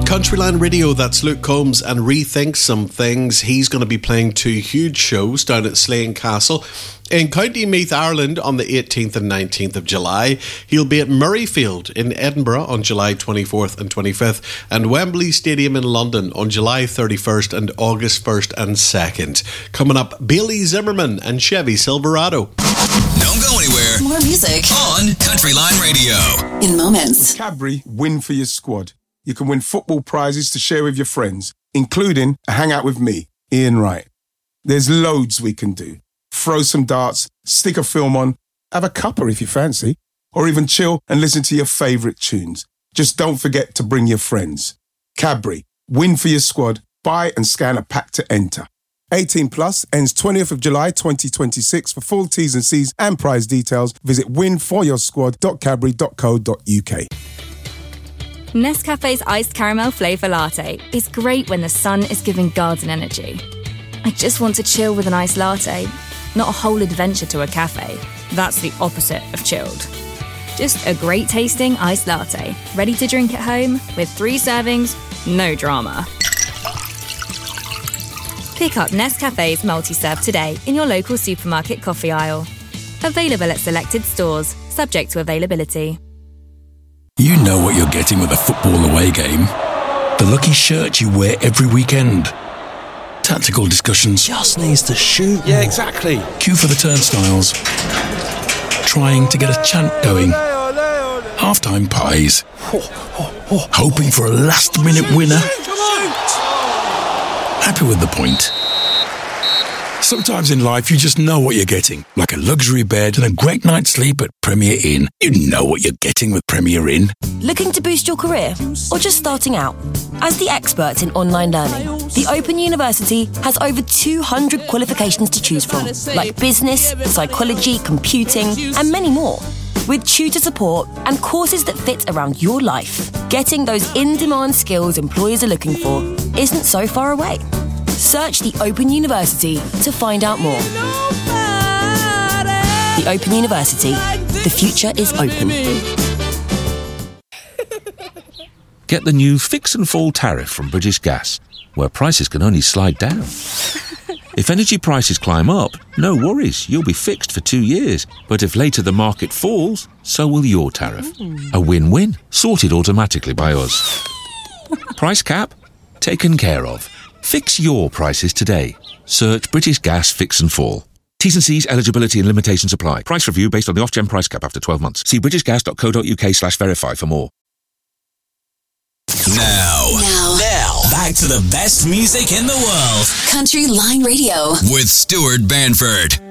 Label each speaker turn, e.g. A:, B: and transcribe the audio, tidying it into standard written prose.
A: Countryline Radio, that's Luke Combs and Rethink Some Things. He's going to be playing 2 huge shows down at Slane Castle in County Meath, Ireland on the 18th and 19th of July. He'll be at Murrayfield in Edinburgh on July 24th and 25th and Wembley Stadium in London on July 31st and August 1st and 2nd. Coming up, Bailey Zimmerman and Chevy Silverado.
B: Don't go anywhere.
C: More music
B: on Countryline Radio.
C: In moments.
D: With Cadbury, win for your squad. You can win football prizes to share with your friends, including a hangout with me, Ian Wright. There's loads we can do. Throw some darts, stick a film on, have a cuppa if you fancy, or even chill and listen to your favourite tunes. Just don't forget to bring your friends. Cadbury, win for your squad. Buy and scan a pack to enter. 18 plus, ends 20th of July 2026. For full T's and C's and prize details, visit winforyoursquad.cadbury.co.uk.
E: Nescafe's iced caramel flavour latte is great when the sun is giving garden energy. I just want to chill with an iced latte, not a whole adventure to a cafe. That's the opposite of chilled. Just a great tasting iced latte, ready to drink at home with 3 servings, no drama. Pick up Nescafe's multi-serve today in your local supermarket coffee aisle. Available at selected stores, subject to availability.
F: You know what you're getting with a football away game. The lucky shirt you wear every weekend. Tactical discussions.
G: Just needs to shoot.
F: Yeah, exactly. Queue for the turnstiles. Trying to get a chant going. Half-time pies. Hoping for a last-minute winner. Happy with the point. Sometimes in life you just know what you're getting. Like a luxury bed and a great night's sleep at Premier Inn. You know what you're getting with Premier Inn.
H: Looking to boost your career? Or just starting out? As the experts in online learning, the Open University has over 200 qualifications to choose from, like business, psychology, computing, and many more. With tutor support and courses that fit around your life, getting those in-demand skills employers are looking for isn't so far away. Search the Open University to find out more. The Open University. The future is open.
I: Get the new Fix and Fall tariff from British Gas, where prices can only slide down. If energy prices climb up, no worries, you'll be fixed for 2 years. But if later the market falls, so will your tariff. A win-win, sorted automatically by us. Price cap? Taken care of. Fix your prices today. Search British Gas Fix and Fall. T's and C's, eligibility and limitations apply. Price review based on the Ofgem price cap after 12 months. See britishgas.co.uk/verify for more.
B: Now, back to the best music in the world.
C: Countryline Radio
B: With Stuart Banford.